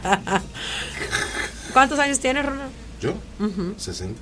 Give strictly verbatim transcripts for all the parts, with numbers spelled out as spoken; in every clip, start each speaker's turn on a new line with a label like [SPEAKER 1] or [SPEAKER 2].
[SPEAKER 1] ¿Cuántos años tienes, Ronald?
[SPEAKER 2] ¿Yo? Uh-huh. sesenta.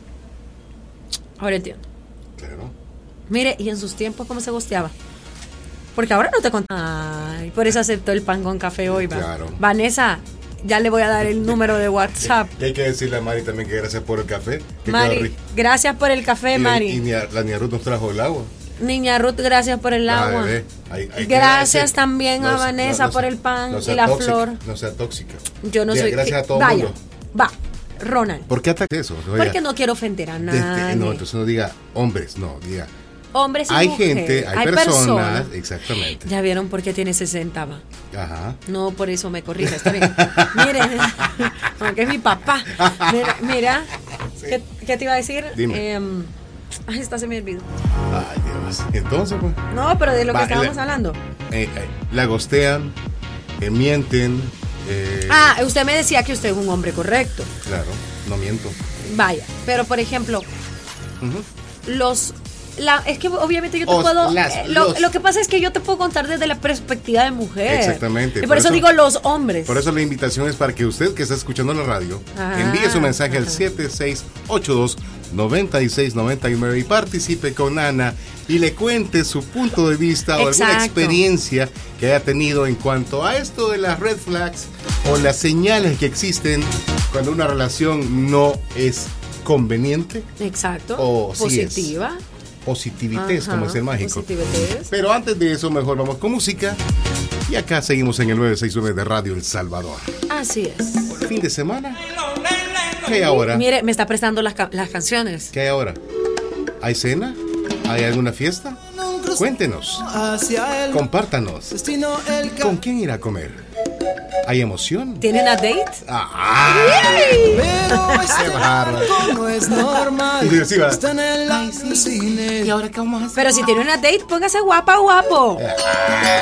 [SPEAKER 1] Ahora entiendo.
[SPEAKER 2] Claro.
[SPEAKER 1] Mire, ¿y en sus tiempos cómo se gosteaba? Porque ahora no te contaba. Ay, por eso aceptó el pan con café hoy, ¿va?
[SPEAKER 2] Claro.
[SPEAKER 1] Vanessa, ya le voy a dar el número de WhatsApp.
[SPEAKER 2] Y hay que decirle a Mari también que gracias por el café. Que
[SPEAKER 1] Mari, gracias por el café,
[SPEAKER 2] y
[SPEAKER 1] Mari.
[SPEAKER 2] La, y la, la niña Ruth nos trajo el agua.
[SPEAKER 1] Niña Ruth, gracias por el agua. Ah, hay, hay gracias que, también no, a Vanessa no, no, por el pan no y la
[SPEAKER 2] tóxica,
[SPEAKER 1] flor.
[SPEAKER 2] No sea tóxica.
[SPEAKER 1] Yo no Día, soy.
[SPEAKER 2] Gracias
[SPEAKER 1] que,
[SPEAKER 2] a todo
[SPEAKER 1] vaya,
[SPEAKER 2] mundo.
[SPEAKER 1] Va, Ronald.
[SPEAKER 2] ¿Por qué ataque eso?
[SPEAKER 1] No Porque diga, no quiero ofender a nadie.
[SPEAKER 2] Desde, no, entonces no diga hombres, no, diga.
[SPEAKER 1] Hombres y
[SPEAKER 2] hay
[SPEAKER 1] mujeres.
[SPEAKER 2] gente, hay, hay personas, personas, exactamente.
[SPEAKER 1] Ya vieron por qué tiene sesenta, va.
[SPEAKER 2] Ajá.
[SPEAKER 1] No, por eso me corrige, está bien. Miren, porque es mi papá. Mira, mira sí. ¿qué, ¿qué te iba a decir?
[SPEAKER 2] Dime.
[SPEAKER 1] Eh, ay, está se me olvidó.
[SPEAKER 2] Ay, Dios. Entonces, pues.
[SPEAKER 1] No, pero de lo va, que estábamos
[SPEAKER 2] la,
[SPEAKER 1] hablando.
[SPEAKER 2] Eh, eh, la gostean, eh, mienten. Eh,
[SPEAKER 1] ah, usted me decía que usted es un hombre correcto.
[SPEAKER 2] Claro, no miento.
[SPEAKER 1] Vaya, pero por ejemplo, uh-huh. los... La, es que obviamente yo te
[SPEAKER 2] Os,
[SPEAKER 1] puedo
[SPEAKER 2] las,
[SPEAKER 1] eh, lo,
[SPEAKER 2] los,
[SPEAKER 1] lo que pasa es que yo te puedo contar desde la perspectiva de mujer.
[SPEAKER 2] Exactamente.
[SPEAKER 1] Y por, por eso, eso digo los hombres.
[SPEAKER 2] Por eso la invitación es para que usted que está escuchando la radio ah, envíe su mensaje ajá. al siete seis ocho dos, nueve seis nueve nueve y participe con Ana y le cuente su punto de vista o
[SPEAKER 1] Exacto.
[SPEAKER 2] alguna experiencia que haya tenido en cuanto a esto de las red flags o las señales que existen cuando una relación no es conveniente.
[SPEAKER 1] Exacto.
[SPEAKER 2] O
[SPEAKER 1] positiva.
[SPEAKER 2] Sí es. Positivités, como es el mágico.
[SPEAKER 1] Positivités.
[SPEAKER 2] Pero antes de eso, mejor vamos con música. Y acá seguimos en el nueve seis nueve de Radio El Salvador.
[SPEAKER 1] Así es.
[SPEAKER 2] Fin de semana. ¿Qué hay ahora?
[SPEAKER 1] Mire, me está prestando las, las canciones.
[SPEAKER 2] ¿Qué hay ahora? ¿Hay cena? ¿Hay alguna fiesta? Cuéntenos. Compártanos. ¿Con quién irá a comer? ¿Hay emoción?
[SPEAKER 1] ¿Tiene una date?
[SPEAKER 2] ¡Ah!
[SPEAKER 3] Pero este barco no es normal.
[SPEAKER 2] Sí, va.
[SPEAKER 3] Está en el Ay, sí. cine.
[SPEAKER 2] ¿Y ahora qué vamos a hacer?
[SPEAKER 1] Pero si tiene una date, póngase guapa, guapo.
[SPEAKER 2] Ah.